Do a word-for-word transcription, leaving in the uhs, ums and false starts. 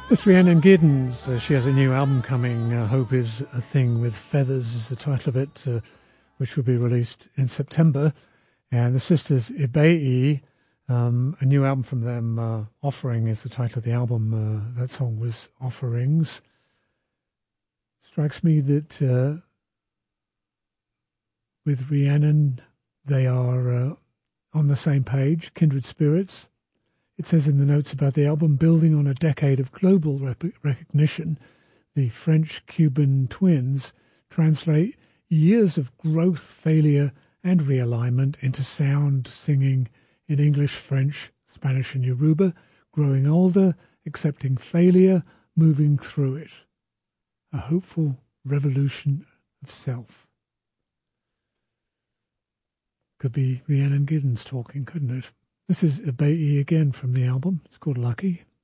It's Rhiannon Giddens. Uh, she has a new album coming. Uh, Hope is a Thing with Feathers is the title of it, uh, which will be released in September. And the sisters Ibeyi, um, a new album from them, uh, Offering is the title of the album. Uh, that song was Offerings. Strikes me that uh, with Rhiannon, they are uh, on the same page, kindred spirits. It says in the notes about the album, building on a decade of global rep- recognition, the French-Cuban twins translate years of growth, failure, and realignment into sound singing in English, French, Spanish, and Yoruba, growing older, accepting failure, moving through it. A hopeful revolution of self. Could be Rhiannon Giddens talking, couldn't it? This is Ibeyi again from the album. It's called Lucky.